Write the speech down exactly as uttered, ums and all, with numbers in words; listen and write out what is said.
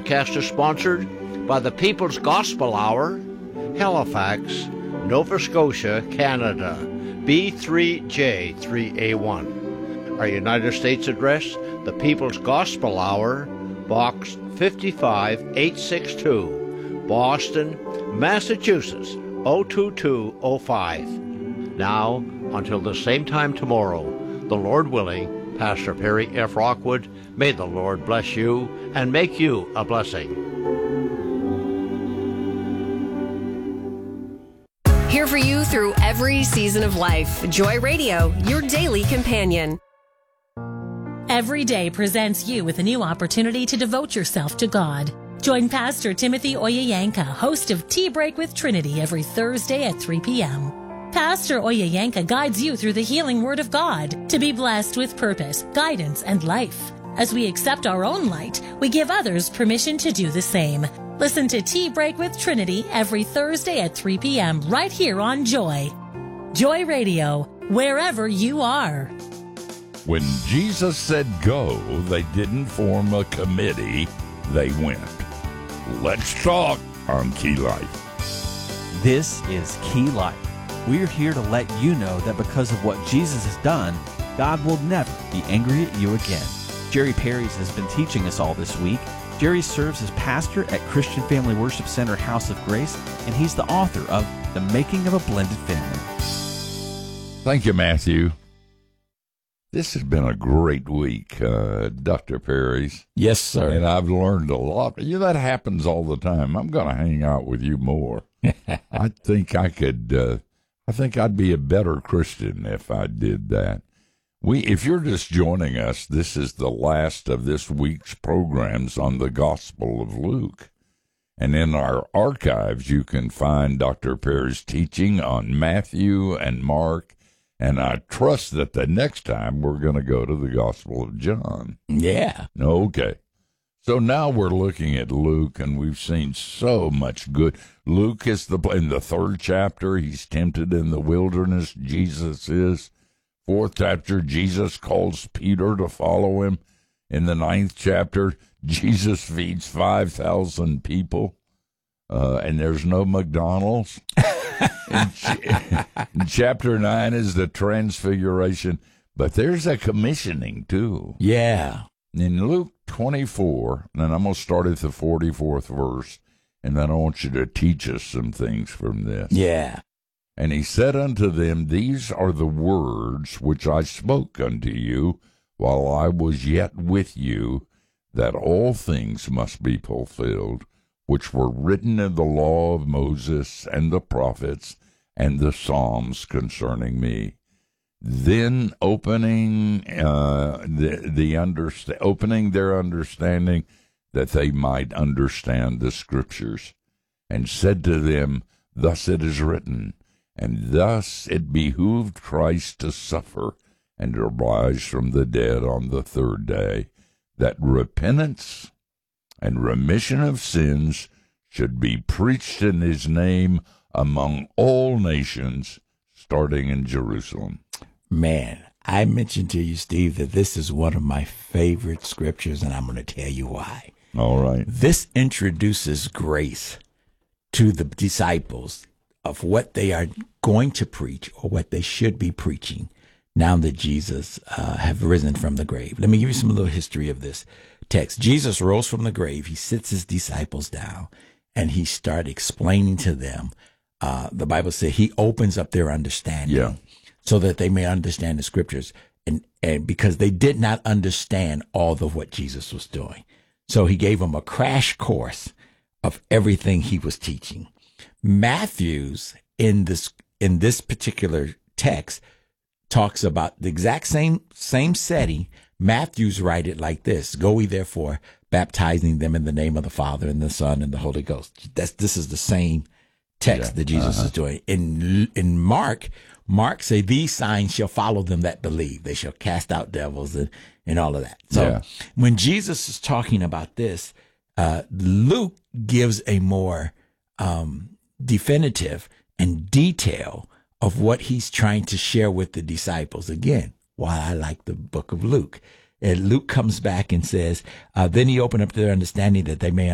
broadcast is sponsored by the People's Gospel Hour, Halifax, Nova Scotia, Canada, B three J three A one. Our United States address, the People's Gospel Hour, Box five eight six two, Boston, Massachusetts, zero two two zero five. Now, until the same time tomorrow, the Lord willing, Pastor Perry F. Rockwood, may the Lord bless you and make you a blessing. Here for you through every season of life. Joy Radio, your daily companion. Every day presents you with a new opportunity to devote yourself to God. Join Pastor Timothy Oyeyanka, host of Tea Break with Trinity, every Thursday at three p.m. Pastor Oyeyanka guides you through the healing Word of God to be blessed with purpose, guidance, and life. As we accept our own light, we give others permission to do the same. Listen to Tea Break with Trinity every Thursday at three p.m. right here on Joy. Joy Radio, wherever you are. When Jesus said go, they didn't form a committee, they went. Let's talk on Key Life. This is Key Life. We're here to let you know that because of what Jesus has done, God will never be angry at you again. Jerry Parries has been teaching us all this week. Jerry serves as pastor at Christian Family Worship Center House of Grace, and he's the author of The Making of a Blended Family. Thank you, Matthew. This has been a great week, uh, Doctor Parries. Yes, sir. And I've learned a lot. You know, that happens all the time. I'm going to hang out with you more. I think I could, uh, I think I'd be a better Christian if I did that. We, if you're just joining us, this is the last of this week's programs on the Gospel of Luke. And in our archives, you can find Doctor Parries' teaching on Matthew and Mark. And I trust that the next time we're going to go to the Gospel of John. Yeah. Okay. So now we're looking at Luke, and we've seen so much good. Luke is the, in the third chapter, he's tempted in the wilderness, Jesus is. Fourth chapter, Jesus calls Peter to follow him. In the ninth chapter, Jesus feeds five thousand people, uh, and there's no McDonald's. in, ch- in chapter nine is the transfiguration, but there's a commissioning too. Yeah. In Luke twenty-four, and I'm going to start at the forty-fourth verse, and then I want you to teach us some things from this. Yeah. And he said unto them, These are the words which I spoke unto you while I was yet with you, that all things must be fulfilled, which were written in the law of Moses and the prophets and the Psalms concerning me. Then opening uh, the the understa- opening their understanding, that they might understand the Scriptures, and said to them, Thus it is written, and thus it behooved Christ to suffer and to rise from the dead on the third day, that repentance and remission of sins should be preached in his name among all nations, starting in Jerusalem. Man, I mentioned to you, Steve, that this is one of my favorite scriptures, and I'm going to tell you why. All right. This introduces grace to the disciples of what they are going to preach or what they should be preaching now that Jesus uh, have risen from the grave. Let me give you some little history of this text. Jesus rose from the grave. He sits his disciples down, and he started explaining to them. Uh, the Bible says he opens up their understanding yeah. so that they may understand the Scriptures, and, and because they did not understand all of what Jesus was doing. So he gave them a crash course of everything he was teaching. Matthew's in this in this particular text talks about the exact same same setting. Matthew's write it like this: Go ye therefore, baptizing them in the name of the Father and the Son and the Holy Ghost. That's this is the same text yeah. that Jesus uh-huh. is doing. In in Mark, Mark say these signs shall follow them that believe. They shall cast out devils and, and all of that. So yeah. when Jesus is talking about this, uh, Luke gives a more um, definitive and detail of what he's trying to share with the disciples. Again, why I like the book of Luke. And Luke comes back and says, uh, then he opened up their understanding that they may